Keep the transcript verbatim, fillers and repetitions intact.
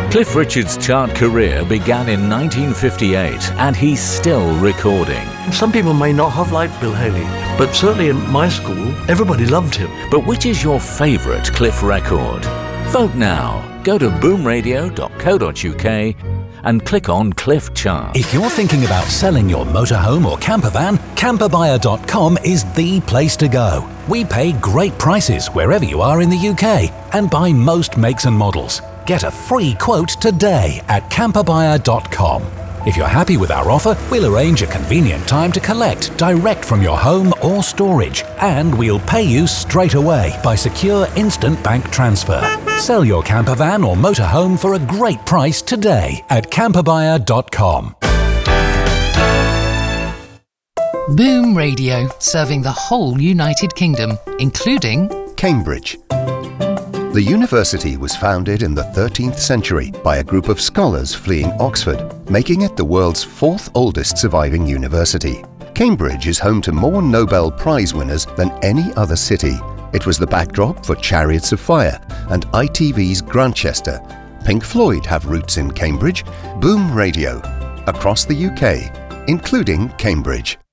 Cliff Richard's chart career began in nineteen fifty-eight and he's still recording. Some people may not have liked Bill Haley, but certainly in my school, everybody loved him. But which is your favourite Cliff record? Vote now. Go to boom radio dot co dot uk and click on Cliff Chart. If you're thinking about selling your motorhome or camper van, camper buyer dot com is the place to go. We pay great prices wherever you are in the U K and buy most makes and models. Get a free quote today at camper buyer dot com. If you're happy with our offer, we'll arrange a convenient time to collect direct from your home or storage, and we'll pay you straight away by secure instant bank transfer. Sell your camper van or motorhome for a great price today at camper buyer dot com. Boom Radio, serving the whole United Kingdom, including Cambridge. The university was founded in the thirteenth century by a group of scholars fleeing Oxford, making it the world's fourth oldest surviving university. Cambridge is home to more Nobel Prize winners than any other city. It was the backdrop for Chariots of Fire and I T V's Grantchester. Pink Floyd have roots in Cambridge. Boom Radio, across the U K, including Cambridge.